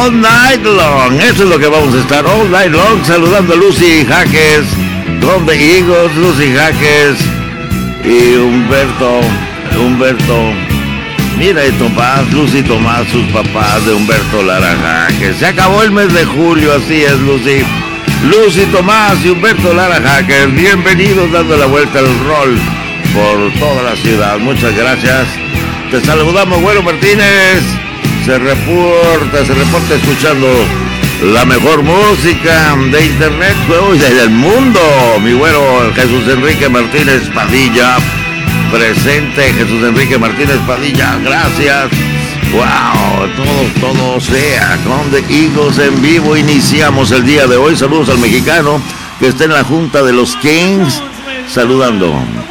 All night long. Eso es lo que vamos a estar all night long. Saludando a Lucy Jaques con The Eagles, Lucy Jaques y Humberto. Mira, y Tomás, Lucy Tomás, sus papás de Humberto Lara Jaques. Se acabó el mes de julio, así es, Lucy. Lucy Tomás y Humberto Lara Jaques, bienvenidos dando la vuelta al rol por toda la ciudad. Muchas gracias. Te saludamos, Güero Martínez. Se reporta escuchando la mejor música de internet y del mundo. Mi güero Jesús Enrique Martínez Padilla. Presente Jesús Enrique Martínez Padilla, gracias. Wow, todo sea con The Eagles en vivo. Iniciamos el día de hoy. Saludos al mexicano que está en la junta de los Kings. Saludando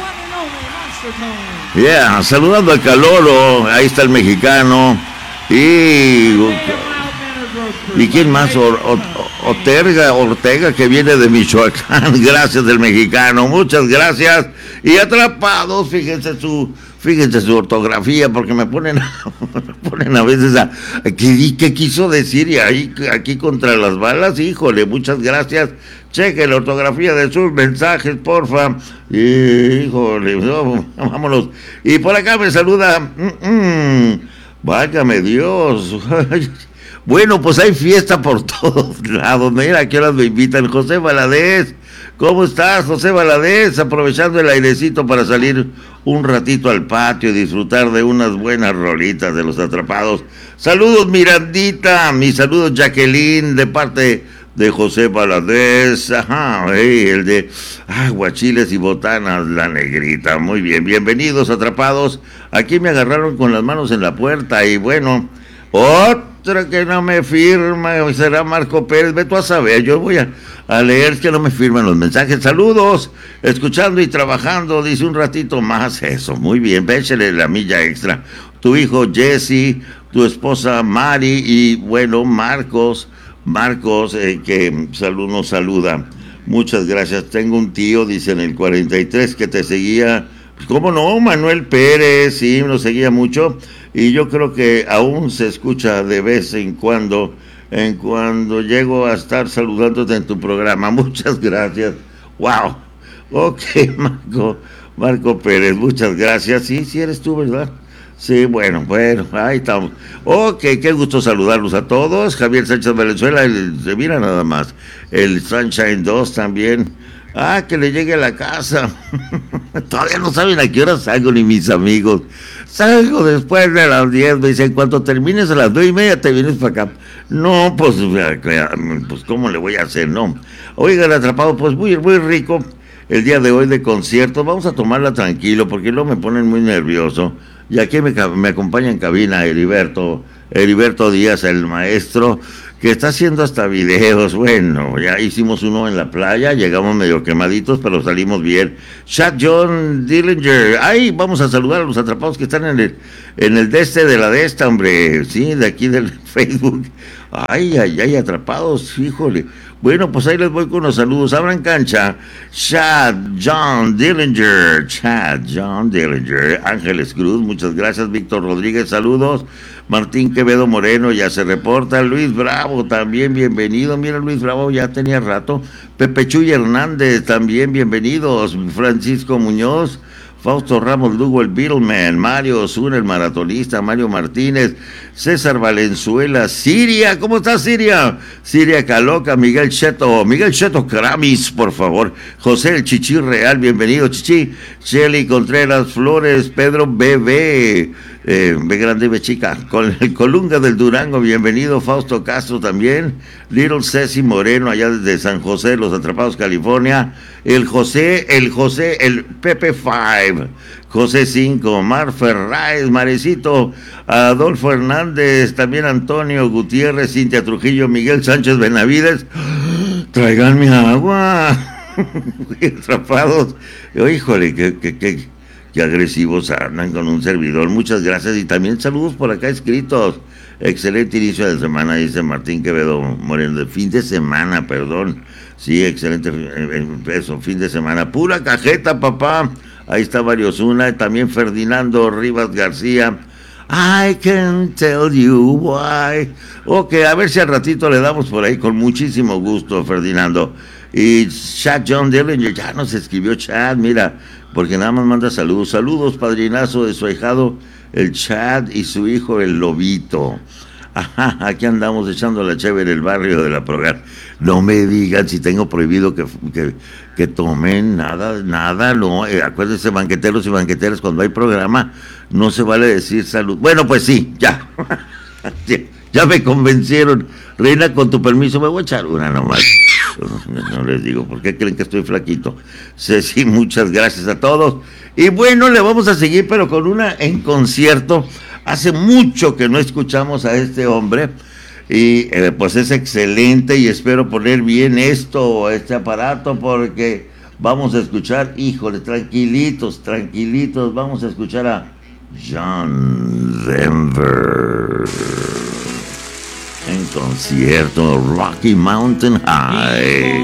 al Calolo. Ahí está el mexicano. ¿Y quién más? Ortega, que viene de Michoacán. Gracias del mexicano, muchas gracias. Y Atrapados, fíjense su ortografía, porque me ponen a veces ¿qué quiso decir? Y ahí, aquí contra las balas, híjole, muchas gracias. Cheque la ortografía de sus mensajes, porfa. Híjole, no, vámonos. Y por acá me saluda, válgame Dios. Bueno, pues hay fiesta por todos lados. Mira, ¿a qué horas me invitan? José Valadez. ¿Cómo estás, José Valadez? Aprovechando el airecito para salir un ratito al patio y disfrutar de unas buenas rolitas de los Atrapados. Saludos, Mirandita. Mis saludos, Jacqueline, de parte de José Valadez. Ajá, el de aguachiles y botanas, la negrita. Muy bien, bienvenidos, Atrapados. Aquí me agarraron con las manos en la puerta y bueno, otra que no me firma, será Marco Pérez. Ve tú a saber, yo voy a leer que no me firman los mensajes. Saludos, escuchando y trabajando, dice un ratito más. Eso, muy bien, échale la milla extra. Tu hijo Jesse, tu esposa Mari y bueno, Marcos, que nos saluda. Muchas gracias. Tengo un tío, dice en el 43, que te seguía. ¿Cómo no? Manuel Pérez, sí, nos seguía mucho. Y yo creo que aún se escucha de vez en cuando llego a estar saludándote en tu programa. Muchas gracias. Wow. Ok, Marco Pérez, muchas gracias. Sí, eres tú, ¿verdad? Sí, bueno, ahí estamos. Ok, qué gusto saludarlos a todos. Javier Sánchez Valenzuela, mira nada más. El Sunshine 2 también. Que le llegue a la casa. Todavía no saben a qué hora salgo ni mis amigos. Salgo después de las 10, me dicen, cuando termines a las 9:30 te vienes para acá. No, pues ¿cómo le voy a hacer? No. Oigan, Atrapado, pues muy rico el día de hoy de concierto. Vamos a tomarla tranquilo, porque luego me ponen muy nervioso. Y aquí me acompaña en cabina Heriberto Díaz, el maestro, que está haciendo hasta videos. Bueno, ya hicimos uno en la playa, llegamos medio quemaditos, pero salimos bien. Chat John Dillinger, vamos a saludar a los Atrapados que están en el de la esta, hombre, sí, de aquí del Facebook. Atrapados, híjole. Bueno, pues ahí les voy con los saludos. Abran cancha. Chad John Dillinger. Ángeles Cruz, muchas gracias. Víctor Rodríguez, saludos. Martín Quevedo Moreno ya se reporta. Luis Bravo también, bienvenido. Mira, Luis Bravo ya tenía rato. Pepe Chuy Hernández también, bienvenidos. Francisco Muñoz, Fausto Ramos Lugo, el Beatleman, Mario Osuna, el maratonista, Mario Martínez, César Valenzuela, Siria, ¿cómo estás, Siria? Siria Caloca, Miguel Cheto Cramis, por favor, José el Chichi Real, bienvenido, Chichi, Shelly Contreras Flores, Pedro B grande, B chica, con el Colunga del Durango, bienvenido, Fausto Castro también, Little Ceci Moreno, allá desde San José, Los Atrapados, California, el Pepe 5, José 5, Mar Ferráez, Marecito, Adolfo Hernández, también Antonio Gutiérrez, Cintia Trujillo, Miguel Sánchez Benavides. Traiganme agua. Atrapados. Híjole, qué agresivos andan con un servidor. Muchas gracias y también saludos por acá escritos. Excelente inicio de semana, dice Martín Quevedo Moreno, de fin de semana, perdón. Sí, excelente eso, fin de semana. Pura cajeta, papá. Ahí está Mario Zuna, también Ferdinando Rivas García. I can tell you why. Ok, a ver si al ratito le damos por ahí con muchísimo gusto, Ferdinando. Y Chad John Dillinger, ya nos escribió Chad, mira, porque nada más manda saludos. Saludos, padrinazo de su ahijado, el Chad, y su hijo, el Lobito. Ajá, aquí andamos echando la chévere en el barrio de la Progar. No me digan si tengo prohibido que tomen nada, no. Acuérdense, banqueteros y banqueteras, cuando hay programa, no se vale decir salud. Bueno, pues sí, ya. Ya me convencieron. Reina, con tu permiso, me voy a echar una nomás. No les digo, ¿por qué creen que estoy flaquito? Ceci, muchas gracias a todos. Y bueno, le vamos a seguir, pero con una en concierto. Hace mucho que no escuchamos a este hombre y pues es excelente y espero poner bien este aparato porque vamos a escuchar, híjole, tranquilitos, vamos a escuchar a John Denver en concierto Rocky Mountain High.